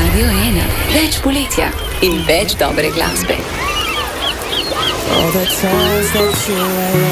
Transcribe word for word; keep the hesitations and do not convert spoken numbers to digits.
Radio ena. Več poletja in več dobre glasbe. All the times that you